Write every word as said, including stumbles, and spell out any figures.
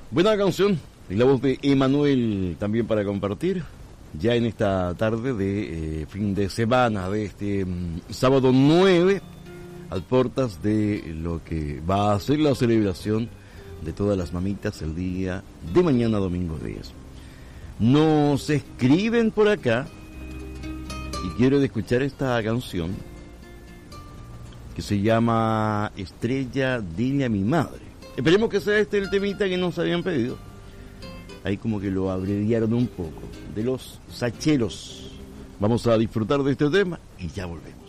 Buena canción, y la voz de Emanuel también para compartir, ya en esta tarde de eh, fin de semana, de este um, sábado nueve, al portas de lo que va a ser la celebración de todas las mamitas el día de mañana, domingo diez. Nos escriben por acá, y quiero escuchar esta canción, que se llama Estrella, dile a mi madre. Esperemos que sea este el temita que nos habían pedido. Ahí como que lo abreviaron un poco. De los Sacheros. Vamos a disfrutar de este tema y ya volvemos.